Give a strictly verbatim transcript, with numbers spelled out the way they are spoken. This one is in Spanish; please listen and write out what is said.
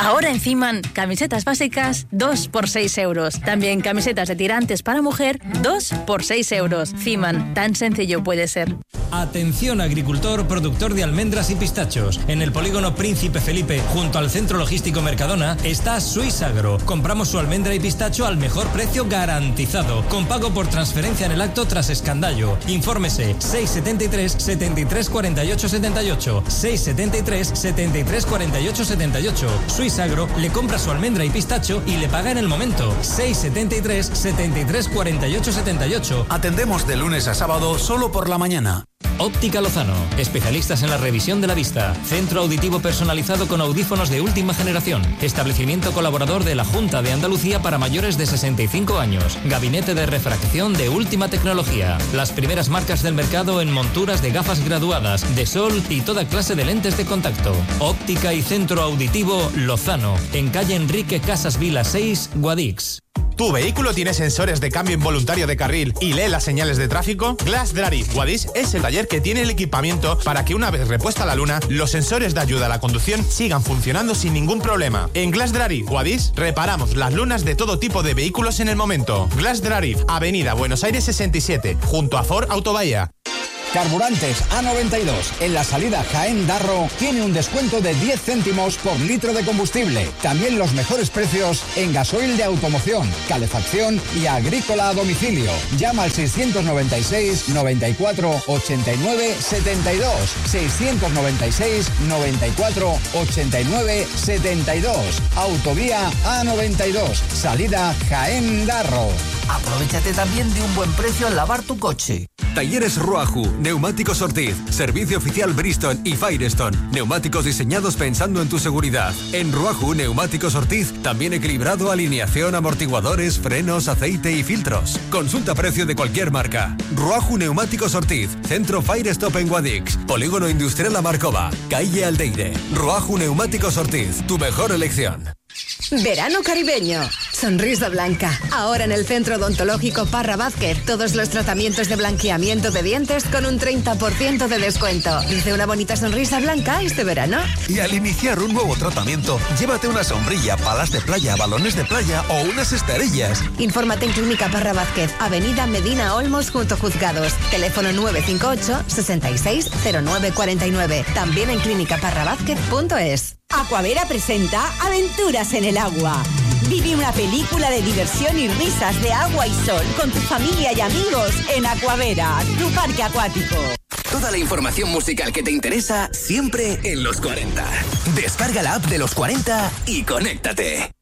Ahora en Fiman, camisetas básicas, dos por seis euros. También camisetas de tirantes para mujer, dos por seis euros. Fiman, tan sencillo puede ser. Atención agricultor, productor de almendras y pistachos. En el polígono Príncipe Felipe, junto al centro logístico Mercadona, está Suisagro. Compramos su almendra y pistacho al mejor precio garantizado, con pago por transferencia en el acto tras escandallo. Infórmese seis setenta y tres, setenta y tres, cuarenta y ocho, setenta y ocho, seis setenta y tres, setenta y tres, cuarenta y ocho, setenta y ocho. Suisagro le compra su almendra y pistacho y le paga en el momento. seis setenta y tres, setenta y tres, cuarenta y ocho, setenta y ocho. Atendemos de lunes a sábado solo por la mañana. Óptica Lozano, especialistas en la revisión de la vista. Centro auditivo personalizado con audífonos de última generación. Establecimiento colaborador de la Junta de Andalucía para mayores de sesenta y cinco años. Gabinete de refracción de última tecnología. Las primeras marcas del mercado en monturas de gafas graduadas, de sol y toda clase de lentes de contacto. Óptica y Centro Auditivo Lozano, en calle Enrique Casas Vila seis, Guadix. ¿Tu vehículo tiene sensores de cambio involuntario de carril y lee las señales de tráfico? Glass Drive Guadix es el taller que tiene el equipamiento para que una vez repuesta la luna, los sensores de ayuda a la conducción sigan funcionando sin ningún problema. En Glass Drive Guadix reparamos las lunas de todo tipo de vehículos en el momento. Glass Drive, Avenida Buenos Aires sesenta y siete, junto a Ford Autobahía. Carburantes A noventa y dos, en la salida Jaén-Darro, tiene un descuento de diez céntimos por litro de combustible. También los mejores precios en gasoil de automoción, calefacción y agrícola a domicilio. Llama al seiscientos noventa y seis, noventa y cuatro, ochenta y nueve, setenta y dos. seiscientos noventa y seis, noventa y cuatro, ochenta y nueve, setenta y dos. Autovía A noventa y dos, salida Jaén-Darro. Aprovechate también de un buen precio al lavar tu coche. Talleres Ruaju, Neumáticos Ortiz, Servicio Oficial Bristol y Firestone. Neumáticos diseñados pensando en tu seguridad. En Ruaju, Neumáticos Ortiz, también equilibrado, alineación, amortiguadores, frenos, aceite y filtros. Consulta precio de cualquier marca. Ruaju Neumáticos Ortiz, Centro Firestone en Guadix, Polígono Industrial Amarcova, Calle Aldeire. Ruaju Neumáticos Ortiz, tu mejor elección. Verano caribeño. Sonrisa Blanca. Ahora en el Centro Odontológico Parra Vázquez, todos los tratamientos de blanqueamiento de dientes con un treinta por ciento de descuento. Dice una bonita sonrisa blanca este verano. Y al iniciar un nuevo tratamiento, llévate una sombrilla, palas de playa, balones de playa o unas esterillas. Infórmate en Clínica Parra Vázquez, Avenida Medina Olmos junto a Juzgados. Teléfono nueve cinco ocho, sesenta y seis, cero nueve cuarenta y nueve. También en clínica parra vázquez punto es. Aquavera presenta Aventuras en el Agua. Vive una película de diversión y risas de agua y sol con tu familia y amigos en Aquavera, tu parque acuático. Toda la información musical que te interesa siempre en Los cuarenta. Descarga la app de Los cuarenta y conéctate.